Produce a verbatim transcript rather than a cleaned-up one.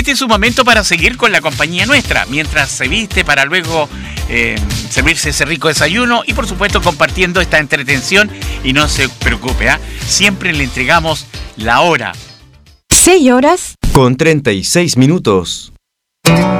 este es un momento para seguir con la compañía nuestra, mientras se viste para luego eh, servirse ese rico desayuno y por supuesto compartiendo esta entretención. Y no se preocupe, ¿eh? Siempre le entregamos la hora. seis horas con treinta y seis minutos.